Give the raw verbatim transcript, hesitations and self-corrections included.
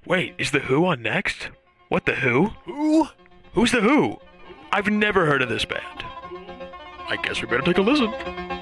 Wait, is The Who on next? What, The Who? Who? Who's The Who? I've never heard of this band. I guess we better take a listen.